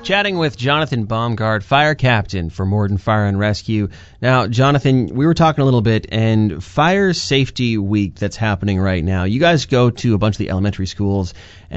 Chatting with Jonathan Baumgard, fire captain for Morden Fire and Rescue. Now, Jonathan, we were talking a little bit, and Fire Safety Week that's happening right now. You guys go to a bunch of the elementary schools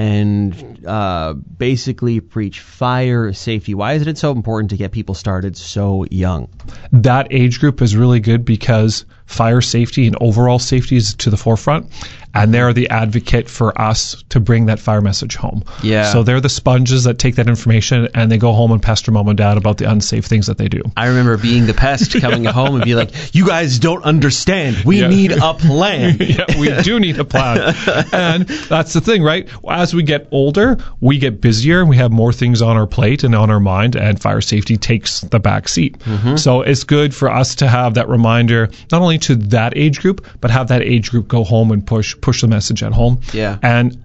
and basically preach fire safety. Why is it so important to get people started so young? That age group is really good because fire safety and overall safety is to the forefront, and they're the advocate for us to bring that fire message home. Yeah. So they're the sponges that take that information and they go home and pester mom and dad about the unsafe things that they do. I remember being the pest coming home and be like, you guys don't understand. We need a plan. Yeah, we do need a plan. And that's the thing, right? As we get older, we get busier and we have more things on our plate and on our mind, and fire safety takes the back seat. Mm-hmm. So it's good for us to have that reminder, not only to that age group, but have that age group go home and push the message at home. Yeah. And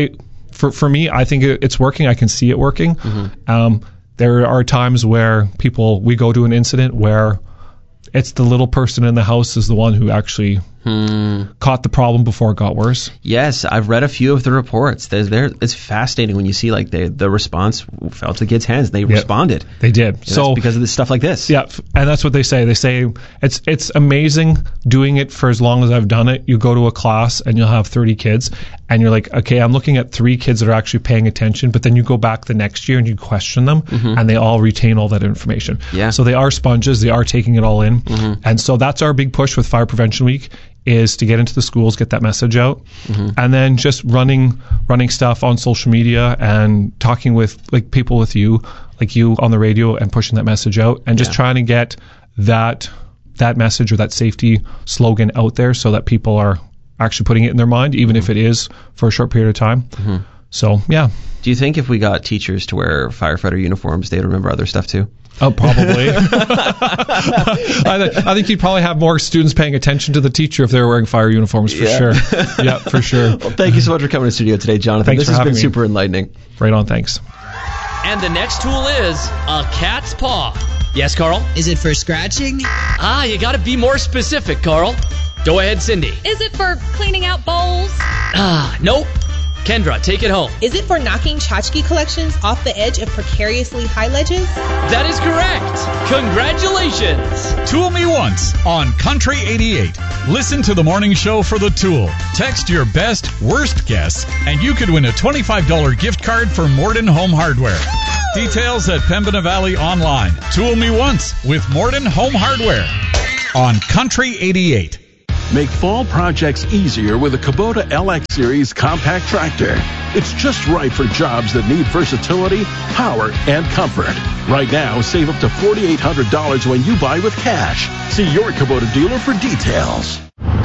for me, I think it's working. I can see it working. Mm-hmm. There are times where we go to an incident where it's the little person in the house is the one who actually caught the problem before it got worse. Yes, I've read a few of the reports. It's fascinating when you see like the response fell to the kids' hands. They responded. They did. So because of this stuff like this. Yeah, and that's what they say. They say it's amazing doing it for as long as I've done it. You go to a class and you'll have 30 kids, and you're like, okay, I'm looking at 3 kids that are actually paying attention. But then you go back the next year and you question them, and they all retain all that information. Yeah. So they are sponges. They are taking it all in, and so that's our big push with Fire Prevention Week, is to get into the schools, get that message out, and then just running stuff on social media and talking with like people with you, like you on the radio, and pushing that message out, and just trying to get that message or that safety slogan out there so that people are actually putting it in their mind, even if it is for a short period of time. So, yeah. Do you think if we got teachers to wear firefighter uniforms, they'd remember other stuff too? Oh, probably. I think you'd probably have more students paying attention to the teacher if they were wearing fire uniforms, for sure. Yeah, for sure. Well, thank you so much for coming to the studio today, Jonathan. Thanks for having me. This has been super enlightening. Right on, thanks. And the next tool is a cat's paw. Yes, Carl? Is it for scratching? You gotta be more specific, Carl. Go ahead, Cindy. Is it for cleaning out bowls? Nope. Kendra, take it home. Is it for knocking tchotchke collections off the edge of precariously high ledges? That is correct. Congratulations. Tool Me Once on Country 88. Listen to the morning show for the tool. Text your best, worst guess, and you could win a $25 gift card for Morden Home Hardware. Details at Pembina Valley Online. Tool Me Once with Morden Home Hardware on Country 88. Make fall projects easier with a Kubota LX Series compact tractor. It's just right for jobs that need versatility, power, and comfort. Right now, save up to $4,800 when you buy with cash. See your Kubota dealer for details.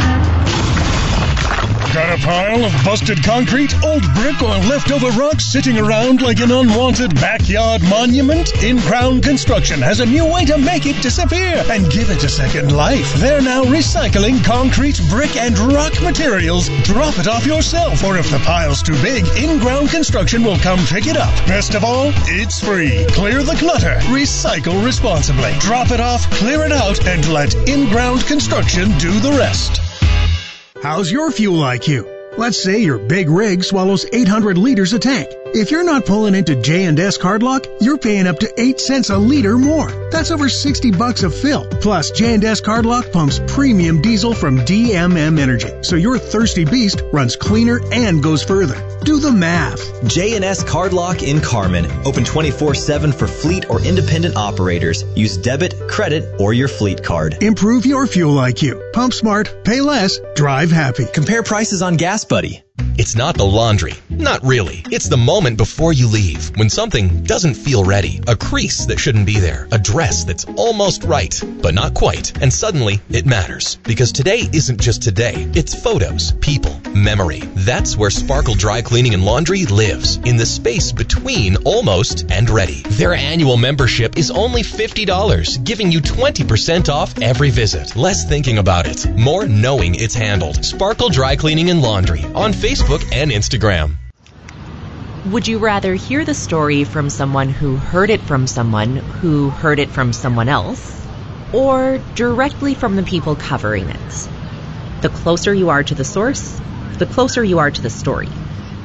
Got a pile of busted concrete, old brick, or leftover rocks sitting around like an unwanted backyard monument? In-Crown Construction has a new way to make it disappear and give it a second life. They're now recycling concrete, brick, and rock materials. Drop it off yourself, or if the pile's too big, In-Ground Construction will come pick it up. Best of all, it's free. Clear the clutter. Recycle responsibly. Drop it off, clear it out, and let In-Ground Construction do the rest. How's your fuel IQ? Let's say your big rig swallows 800 liters a tank. If you're not pulling into J&S Cardlock, you're paying up to 8 cents a liter more. That's over $60 a fill. Plus, J&S Cardlock pumps premium diesel from DMM Energy, so your thirsty beast runs cleaner and goes further. Do the math. J&S Cardlock in Carmen. Open 24/7 for fleet or independent operators. Use debit, credit, or your fleet card. Improve your fuel IQ. Pump smart, pay less, drive happy. Compare prices on Gas Buddy. It's not the laundry. Not really. It's the moment before you leave, when something doesn't feel ready. A crease that shouldn't be there. A dress that's almost right, but not quite. And suddenly, it matters. Because today isn't just today. It's photos, people, memory. That's where Sparkle Dry Cleaning and Laundry lives. In the space between almost and ready. Their annual membership is only $50, giving you 20% off every visit. Less thinking about it. More knowing it's handled. Sparkle Dry Cleaning and Laundry on Facebook and Instagram. Would you rather hear the story from someone who heard it from someone who heard it from someone else, or directly from the people covering it? The closer you are to the source, the closer you are to the story.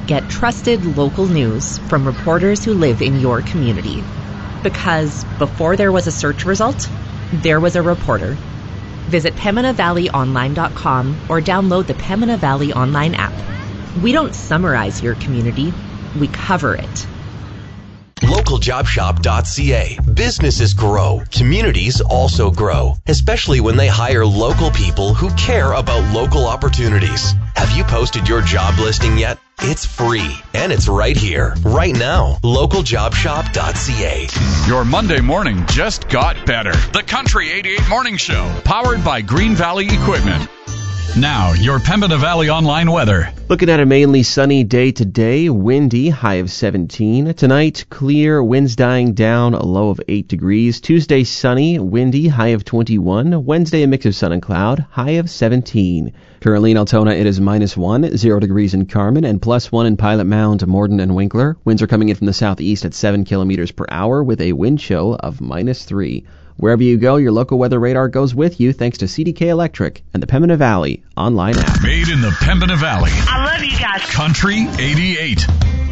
Get trusted local news from reporters who live in your community. Because before there was a search result, there was a reporter. Visit PeminaValleyOnline.com or download the Pembina Valley Online app. We don't summarize your community, we cover it. LocalJobShop.ca. Businesses grow. Communities also grow, especially when they hire local people who care about local opportunities. Have you posted your job listing yet? It's free, and it's right here, right now. LocalJobShop.ca. Your Monday morning just got better. The Country 88 Morning Show, powered by Green Valley Equipment. Now, your Pembina Valley Online weather. Looking at a mainly sunny day today, windy, high of 17. Tonight, clear, winds dying down, a low of 8 degrees. Tuesday, sunny, windy, high of 21. Wednesday, a mix of sun and cloud, high of 17. Currently in Altona, it is -1, 0 degrees in Carmen, and +1 in Pilot Mound, Morden, and Winkler. Winds are coming in from the southeast at 7 kilometers per hour with a wind chill of -3. Wherever you go, your local weather radar goes with you thanks to CDK Electric and the Pembina Valley Online app. Made in the Pembina Valley. I love you guys. Country 88.